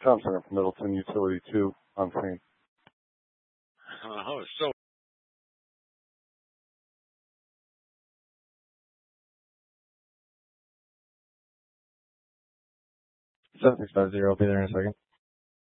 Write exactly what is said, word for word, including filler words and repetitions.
Tom Center from Middleton, Utility two on scene. Oh, so. seven six five zero, I'll be there in a second.